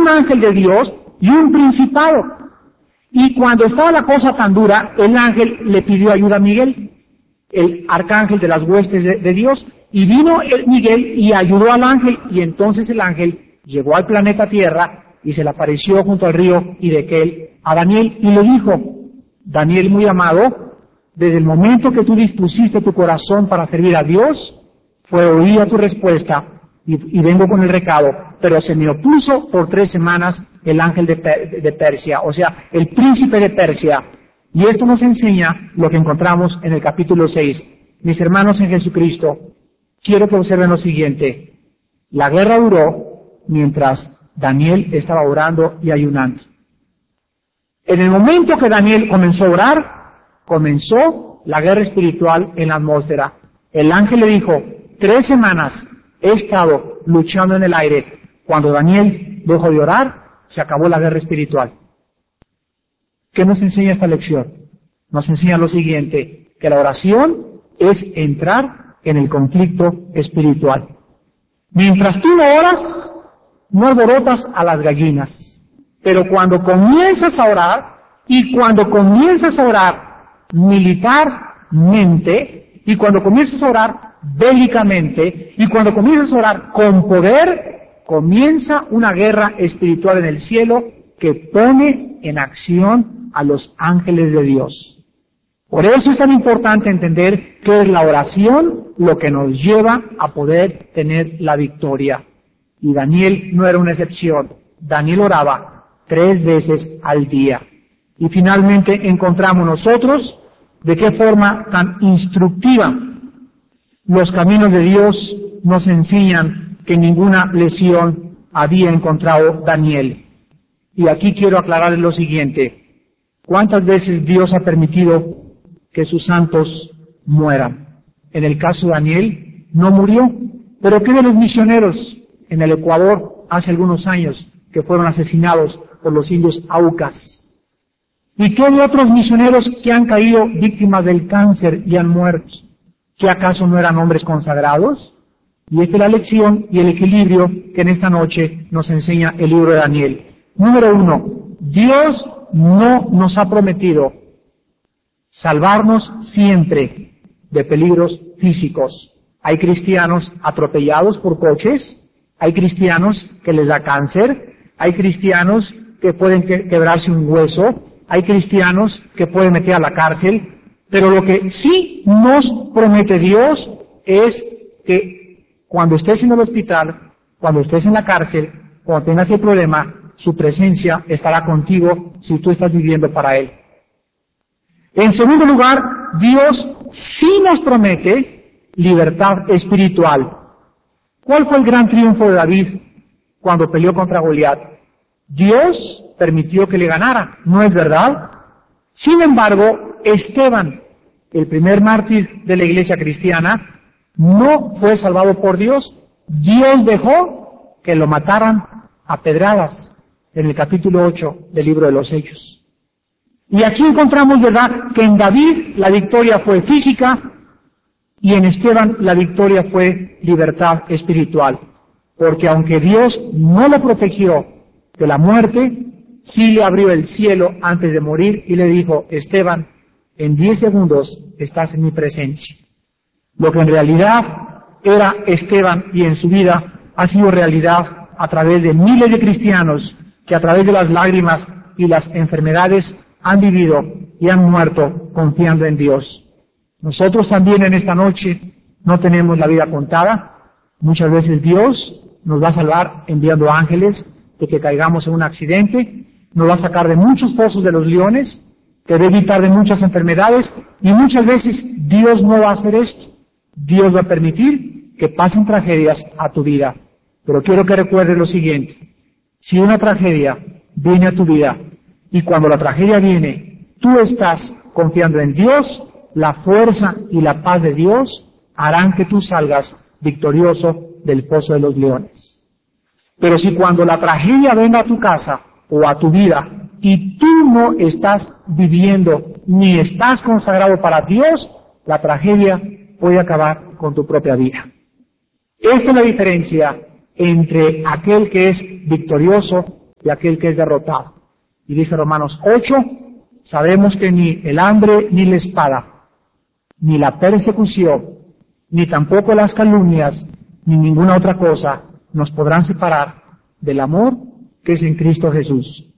un ángel de Dios y un principado. Y cuando estaba la cosa tan dura, el ángel le pidió ayuda a Miguel, el arcángel de las huestes de Dios, y vino Miguel y ayudó al ángel, y entonces el ángel llegó al planeta Tierra y se le apareció junto al río Hiddekel a Daniel y le dijo: Daniel, muy amado, desde el momento que tú dispusiste tu corazón para servir a Dios, fue oída tu respuesta y vengo con el recado, pero se me opuso por 3 semanas el ángel de Persia, o sea, el príncipe de Persia. Y esto nos enseña lo que encontramos en el capítulo 6. Mis hermanos en Jesucristo, quiero que observen lo siguiente. La guerra duró mientras Daniel estaba orando y ayunando. En el momento que Daniel comenzó a orar, comenzó la guerra espiritual en la atmósfera. El ángel le dijo: 3 semanas he estado luchando en el aire. Cuando Daniel dejó de orar, se acabó la guerra espiritual. ¿Qué nos enseña esta lección? Nos enseña lo siguiente, que la oración es entrar en el conflicto espiritual. Mientras tú no oras, no alborotas a las gallinas. Pero cuando comienzas a orar, y cuando comienzas a orar militarmente, y cuando comienzas a orar bélicamente, y cuando comienzas a orar con poder, comienza una guerra espiritual en el cielo que pone en acción a los ángeles de Dios. Por eso es tan importante entender que es la oración lo que nos lleva a poder tener la victoria. Y Daniel no era una excepción. Daniel oraba 3 veces al día. Y finalmente encontramos nosotros de qué forma tan instructiva los caminos de Dios nos enseñan que ninguna lesión había encontrado Daniel. Y aquí quiero aclararles lo siguiente. ¿Cuántas veces Dios ha permitido que sus santos mueran? En el caso de Daniel, no murió. Pero ¿qué de los misioneros en el Ecuador hace algunos años que fueron asesinados por los indios Aucas? ¿Y qué de otros misioneros que han caído víctimas del cáncer y han muerto? ¿Qué acaso no eran hombres consagrados? Y esta es la lección y el equilibrio que en esta noche nos enseña el libro de Daniel. Número 1, Dios no nos ha prometido salvarnos siempre de peligros físicos. Hay cristianos atropellados por coches, hay cristianos que les da cáncer, hay cristianos que pueden quebrarse un hueso, hay cristianos que pueden meter a la cárcel, pero lo que sí nos promete Dios es que cuando estés en el hospital, cuando estés en la cárcel, cuando tengas el problema, su presencia estará contigo si tú estás viviendo para Él. En segundo lugar, Dios sí nos promete libertad espiritual. ¿Cuál fue el gran triunfo de David cuando peleó contra Goliat? Dios permitió que le ganara, ¿no es verdad? Sin embargo, Esteban, el primer mártir de la iglesia cristiana, no fue salvado por Dios. Dios dejó que lo mataran a pedradas en el capítulo 8 del libro de los Hechos. Y aquí encontramos, ¿verdad?, que en David la victoria fue física y en Esteban la victoria fue libertad espiritual. Porque aunque Dios no lo protegió de la muerte, sí le abrió el cielo antes de morir y le dijo: Esteban, en 10 segundos estás en mi presencia. Lo que en realidad era Esteban y en su vida ha sido realidad a través de miles de cristianos que a través de las lágrimas y las enfermedades han vivido y han muerto confiando en Dios. Nosotros también en esta noche no tenemos la vida contada. Muchas veces Dios nos va a salvar enviando ángeles de que caigamos en un accidente, nos va a sacar de muchos pozos de los leones, te va a evitar de muchas enfermedades, y muchas veces Dios no va a hacer esto. Dios va a permitir que pasen tragedias a tu vida. Pero quiero que recuerdes lo siguiente: si una tragedia viene a tu vida, y cuando la tragedia viene, tú estás confiando en Dios, la fuerza y la paz de Dios harán que tú salgas victorioso del pozo de los leones. Pero si cuando la tragedia venga a tu casa o a tu vida y tú no estás viviendo ni estás consagrado para Dios, la tragedia puede acabar con tu propia vida. Esta es la diferencia entre aquel que es victorioso de aquel que es derrotado. Y dice Romanos 8, sabemos que ni el hambre ni la espada, ni la persecución, ni tampoco las calumnias, ni ninguna otra cosa nos podrán separar del amor que es en Cristo Jesús.